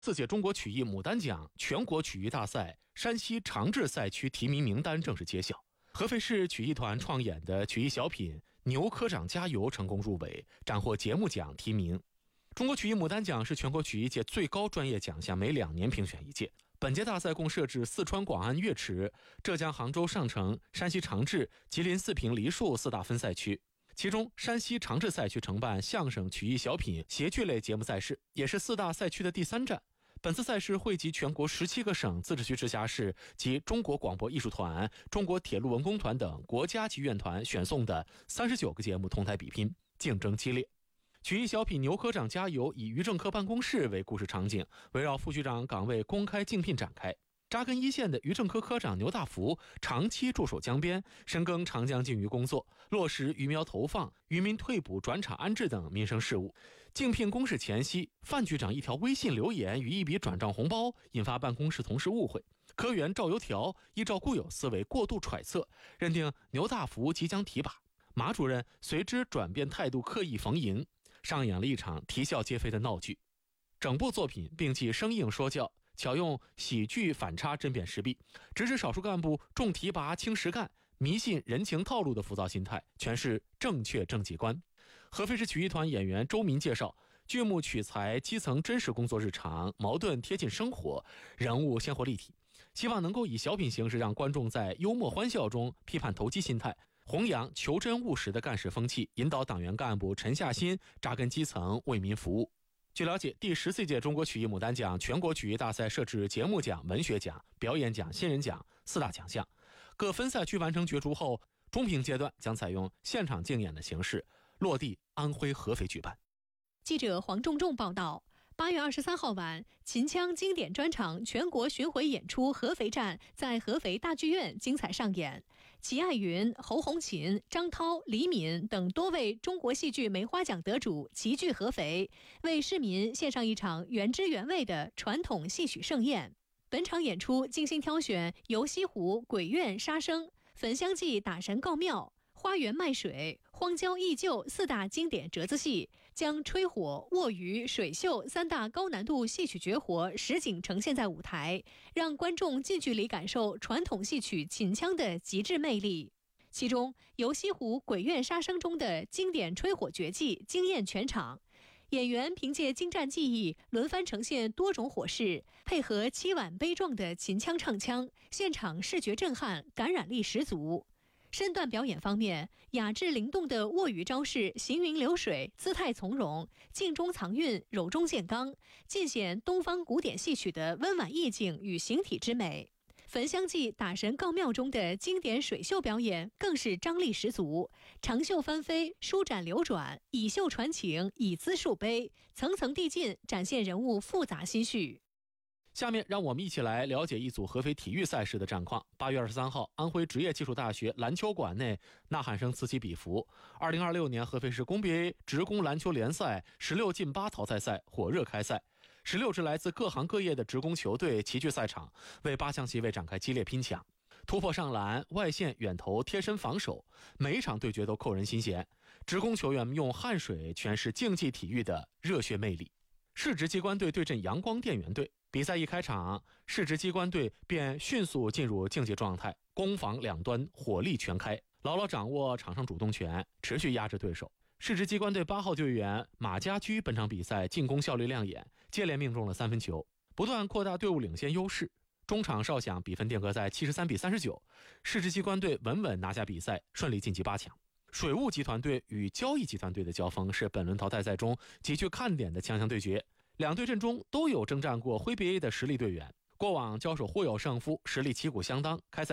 4届中国曲艺牡丹奖全国曲艺大赛山西长治赛区提名名单正式揭晓。合肥市曲艺团创演的曲艺小品《牛科长加油》成功入围，斩获节目奖提名。中国曲艺牡丹奖是全国曲艺界最高专业奖项，每2年评选一届。本届大赛共设置四川广安岳池、浙江杭州上城、山西长治、吉林四平梨树4大分赛区。其中山西长治赛区承办相声、曲艺小品、谐剧类节目赛事，也是4大赛区的第3站。本次赛事汇集全国17个省、自治区、直辖市及中国广播艺术团、中国铁路文工团等国家级院团选送的39个节目同台比拼，竞争激烈。曲艺小品《牛科长加油》以于政科办公室为故事场景，围绕副局长岗位公开竞聘展开。扎根一线的于政科科长牛大福长期驻守江边，深耕长江禁渔工作，落实鱼苗投放、渔民退捕、转场安置等民生事务。竞聘公示前夕，范局长一条微信留言与一笔转账红包引发办公室同事误会。科员赵油条依照固有思维过度揣测，认定牛大福即将提拔。马主任随之转变态度，刻意逢迎，上演了一场啼笑皆非的闹剧。整部作品摒弃生硬说教，巧用喜剧反差针砭时弊，直指少数干部重提拔轻实干、迷信人情套路的浮躁心态，诠释正确政绩观。合肥市曲艺团演员周民介绍，剧目取材基层真实工作日常，矛盾贴近生活，人物鲜活立体，希望能够以小品形式让观众在幽默欢笑中批判投机心态，弘扬求真务实的干事风气，引导党员干部沉下心，扎根基层，为民服务。据了解，第14届中国曲艺牡丹奖全国曲艺大赛设置节目奖、文学奖、表演奖、新人奖4大奖项。各分赛区完成角逐后，中评阶段将采用现场竞演的形式，落地安徽合肥举办。 记者黄仲仲报道。8月23号晚，秦腔经典专场全国巡回演出合肥站在合肥大剧院精彩上演。齐爱云、侯红琴、张涛、李敏等多位中国戏剧梅花奖得主齐聚合肥，为市民献上一场原汁原味的传统戏曲盛宴。本场演出精心挑选游西湖、鬼怨、杀生、焚香记、打神告庙、花园卖水、荒郊忆旧4大经典折子戏，将吹火、卧鱼、水袖3大高难度戏曲绝活实景呈现在舞台，让观众近距离感受传统戏曲秦腔的极致魅力。其中游西湖鬼怨杀生中的经典吹火绝技惊艳全场，演员凭借精湛技艺轮番呈现多种火势，配合凄婉悲壮的秦腔唱腔，现场视觉震撼，感染力十足。身段表演方面，雅致灵动的卧鱼招式行云流水，姿态从容，静中藏韵，柔中见刚，尽显东方古典戏曲的温婉意境与形体之美。焚香记打神告庙中的经典水袖表演更是张力十足，长袖翻飞，舒展流转，以袖传情，以姿树碑，层层递进，展现人物复杂心绪。 下面让我们一起来了解一组合肥体育赛事的战况。8月23号，安徽职业技术大学篮球馆内呐喊声此起彼伏。2026年合肥市工BA职工篮球联赛16进8淘汰赛火热开赛，16支来自各行各业的职工球队齐聚赛场，为8项席位展开激烈拼抢。突破上篮、外线远投、贴身防守，每一场对决都扣人心弦。职工球员们用汗水诠释竞技体育的热血魅力。市直机关队对阵阳光电源队，比赛一开场，市直机关队便迅速进入竞技状态，攻防两端火力全开，牢牢掌握场上主动权，持续压制对手。市直机关队8号队员马家驹本场比赛进攻效率亮眼，接连命中了3分球，不断扩大队伍领先优势。中场哨响，比分定格在73-39，市直机关队稳稳拿下比赛，顺利晋级8强。水务集团队与交易集团队的交锋是本轮淘汰赛中极具看点的强强对决，两队阵中都有征战过徽BA的实力队员，过往交手互有胜负，实力旗鼓相当。开赛